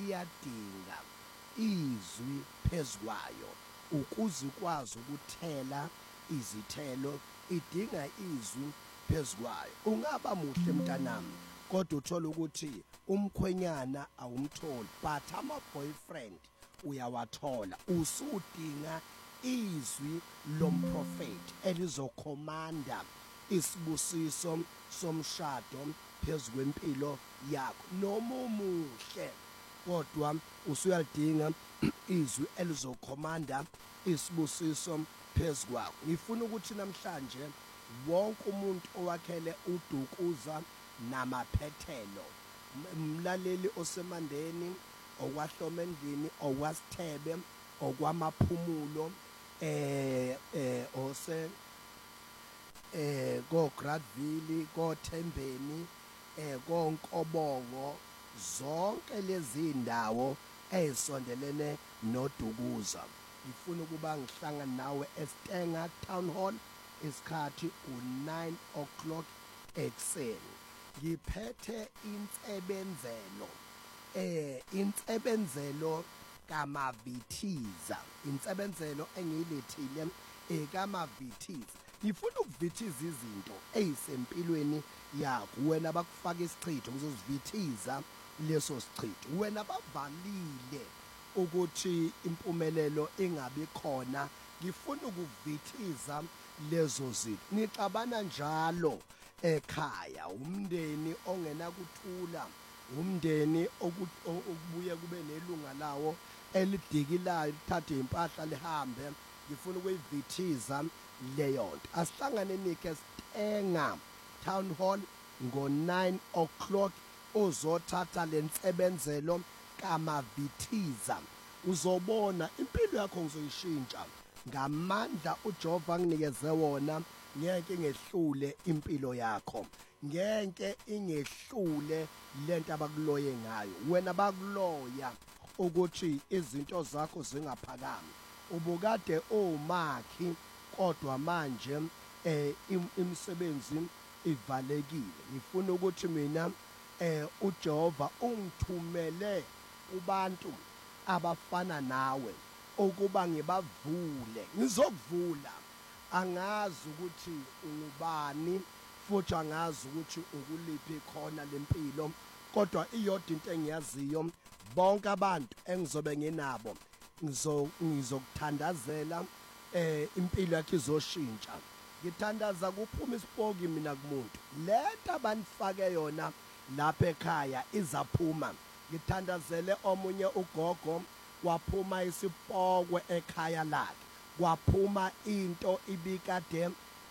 iyadinga izwi phezukwayo ukuze ukwazi ukuthela izithelo, idinga izwi phezukwayo. Ungaba muhle mntanami kodwa uthola ukuthi umkhwenyana awumtholi, but ama boyfriend uyawathola. Usudinga izwi lomprofeti elizokhomanda isibusiso somshado phezulu kwempilo yakho. Noma umuhle kodwa usuyalidinga izwi elizokhomanda isibusiso phezulu kwakho. Ngifuna ukuthi namhlanje wonke umuntu owakhele udukuza namaphethelo, umlaleli osemandeni, okwaHloma endlini, okwasithebe, okwamaphumulo, ose go Gradville, go Thembeni, go Nkobongo, zonke lezi ndawo ezisondelene nodukuza. Ngifuna ukuba ngihlangana nawe eStenga Town Hall isikhathi u9 o'clock ekseni. Ngiphethe insebenzelo kaMavithiza, insebenzelo engiyilethile kaMavithiza. Ngifuna ukuvithiza izinto ezisempilweni yakho. Wena bakufaka isichitho uzosivithiza leso sichitho. Wena bavalile ukuthi impumelelo ingabi khona, ngifuna ukuvithiza lezo zinto. Nixabana njalo ekhaya, umndeni ongena kuthula, umndeni okubuye kube nelunga lawo elidikilayo lithathe impahla lihambe. Ngifuna ukuyivithiza leyo nto. Asihlangane nike eStenga Town Hall ngo9 o'clock uzothatha lensebenzelo kaMavithiza. Uzobona impilo yakho ngizoyishintsha ngamandla uJehova nginikeze wona. Ngeke ngehlule impilo yakho, ngeke ingehlule lento abakuloye ngayo. Wena bakuloya ukuthi izinto zakho zingaphakami, ubukade omakhi kodwa manje imisebenzi ivalekile. Ngifuna ukuthi mina uJehova ungithumele kubantu abafana nawe ukuba ngibavule, ngizokuvula. Angazi ukuthi ungubani futhi angazi ukuthi ukuliphi khona lempilo, kodwa iyodwa into engiyaziyo, bonke abantu engizobe nginabo ngizokuthandazela impilo yakhe izoshintsha. Ngithandaza kuphuma isipoki mina kumuntu, lento abanifake yona lapha ekhaya izaphuma. Ngithandazele omunye ugogo, kwaphuma isipokwe ekhaya lakhe, kwaphuma into ibikade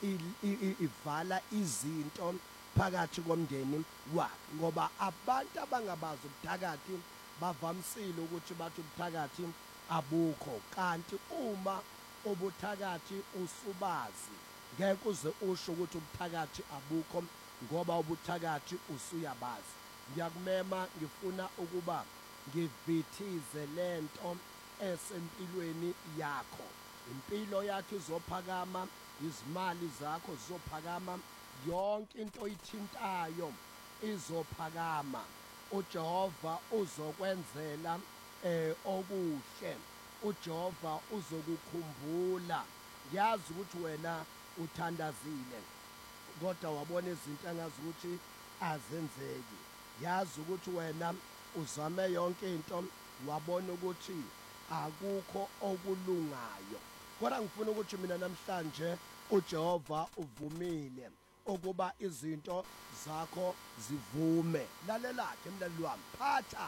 ivala izinto phakathi komndeni wakhe. Ngoba abantu abangabazi ubuthakathi bavamisile ukuthi bathi ubuthakathi abukho, kanti uma ubuthakathi usubazi ngeke uze usho ukuthi ubuthakathi abukho, ngoba ubuthakathi usuyabazi. Ngiyakumema, ngifuna ukuba ngivithize lento esempilweni yakho. Impilo yakho izophakama, izimali zakho zizophakama, yonke into oyithintayo izophakama. uJehova uzokwenzela okuhle, uJehova uzokukhumbula. Ngiyazi ukuthi wena uthandazile kodwa wabona izinto engazi ukuthi azenzeki. Yazi ukuthi wena uzame yonke into wabona ukuthi akukho okulungayo. Kodwa ngifuna ukuthi mina namhlanje uJehova uvumile ukuba izinto zakho zivume. Lalela-ke mlaleli wami, phatha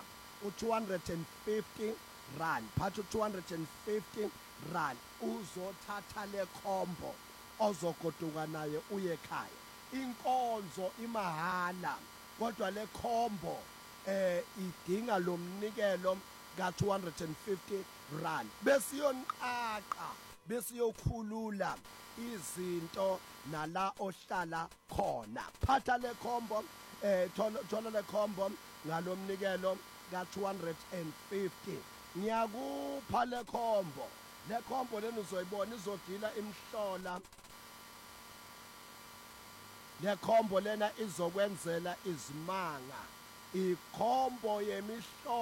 u250 rand, phatha u250 rand uzothatha le khombo ozogoduka naye uye ekhaya. Inkonzo imahala kodwa le khombo idinga lo mnikelo ka250 rand. Besiyonqaqa, besiyokhulula izinto nala ohlala khona. Phatha le khombo, thola le khombo ngalomnikelo ka250. Ngiyakupha le khombo. Le khombo lena uzoyibona izodila imhlola. Le khombo lena izokwenzela izimanga. Ikhombo yemihlola.